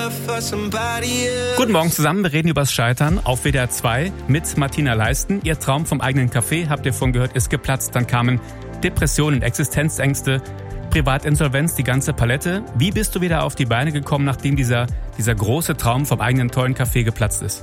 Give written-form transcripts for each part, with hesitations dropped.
Guten Morgen zusammen, wir reden über das Scheitern auf WDR 2 mit Martina Leisten. Ihr Traum vom eigenen Café, habt ihr vorhin gehört, ist geplatzt. Dann kamen Depressionen, Existenzängste, Privatinsolvenz, die ganze Palette. Wie bist du wieder auf die Beine gekommen, nachdem dieser große Traum vom eigenen tollen Café geplatzt ist?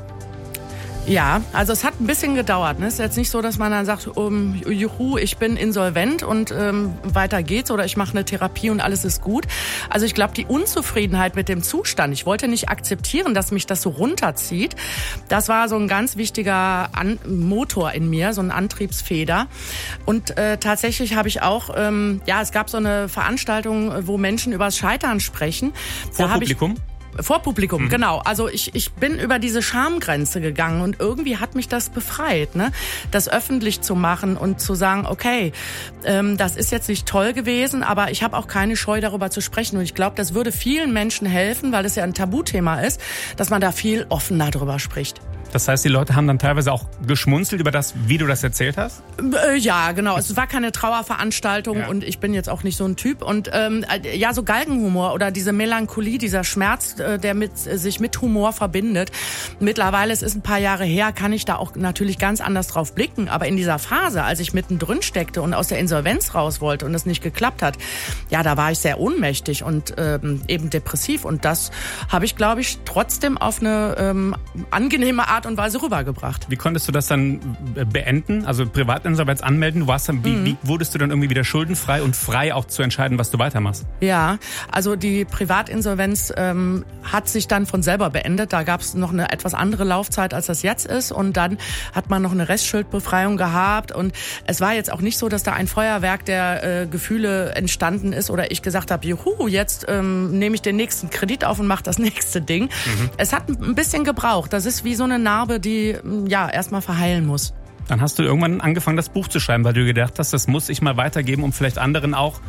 Ja, also es hat ein bisschen gedauert. Es ist jetzt nicht so, dass man dann sagt, juhu, ich bin insolvent und weiter geht's oder ich mache eine Therapie und alles ist gut. Also ich glaube, die Unzufriedenheit mit dem Zustand, ich wollte nicht akzeptieren, dass mich das so runterzieht. Das war so ein ganz wichtiger Motor in mir, so eine Antriebsfeder. Und tatsächlich habe ich auch, es gab so eine Veranstaltung, wo Menschen über das Scheitern sprechen. Vor Publikum? Vor Publikum, genau. Also ich bin über diese Schamgrenze gegangen und irgendwie hat mich das befreit, ne? Das öffentlich zu machen und zu sagen, okay, das ist jetzt nicht toll gewesen, aber ich habe auch keine Scheu, darüber zu sprechen. Und ich glaube, das würde vielen Menschen helfen, weil es ja ein Tabuthema ist, dass man da viel offener drüber spricht. Das heißt, die Leute haben dann teilweise auch geschmunzelt über das, wie du das erzählt hast? Ja, genau. Es war keine Trauerveranstaltung und ich bin jetzt auch nicht so ein Typ. Und so Galgenhumor oder diese Melancholie, dieser Schmerz, der sich mit Humor verbindet. Mittlerweile, es ist ein paar Jahre her, kann ich da auch natürlich ganz anders drauf blicken. Aber in dieser Phase, als ich mittendrin steckte und aus der Insolvenz raus wollte und es nicht geklappt hat, ja, da war ich sehr ohnmächtig und eben depressiv. Und das habe ich, glaube ich, trotzdem auf eine angenehme Art und Weise rübergebracht. Wie konntest du das dann beenden? Also Privatinsolvenz anmelden? Du warst dann, wie wurdest du dann irgendwie wieder schuldenfrei und frei auch zu entscheiden, was du weitermachst? Ja, also die Privatinsolvenz hat sich dann von selber beendet. Da gab es noch eine etwas andere Laufzeit, als das jetzt ist. Und dann hat man noch eine Restschuldbefreiung gehabt. Und es war jetzt auch nicht so, dass da ein Feuerwerk der Gefühle entstanden ist oder ich gesagt habe, juhu, jetzt nehme ich den nächsten Kredit auf und mache das nächste Ding. Es hat ein bisschen gebraucht. Das ist wie so eine Narbe, die erstmal verheilen muss. Dann hast du irgendwann angefangen, das Buch zu schreiben, weil du gedacht hast, das muss ich mal weitergeben, um vielleicht anderen auch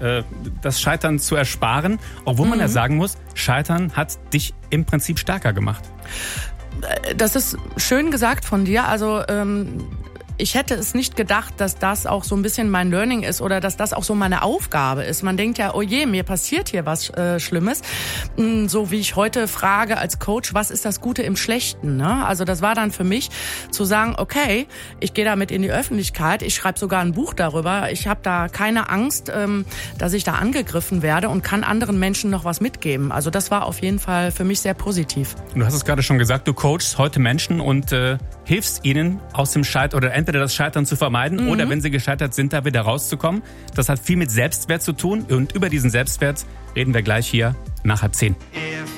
das Scheitern zu ersparen. Obwohl man ja sagen muss, Scheitern hat dich im Prinzip stärker gemacht. Das ist schön gesagt von dir. Also ich hätte es nicht gedacht, dass das auch so ein bisschen mein Learning ist oder dass das auch so meine Aufgabe ist. Man denkt ja, oh je, mir passiert hier was Schlimmes. So wie ich heute frage als Coach, was ist das Gute im Schlechten? Ne? Also das war dann für mich zu sagen, okay, ich gehe damit in die Öffentlichkeit, ich schreibe sogar ein Buch darüber, ich habe da keine Angst, dass ich da angegriffen werde und kann anderen Menschen noch was mitgeben. Also das war auf jeden Fall für mich sehr positiv. Du hast es gerade schon gesagt, du coachst heute Menschen und hilfst ihnen aus dem Scheitern oder entweder das Scheitern zu vermeiden oder wenn sie gescheitert sind, da wieder rauszukommen. Das hat viel mit Selbstwert zu tun und über diesen Selbstwert reden wir gleich hier nach 9:30.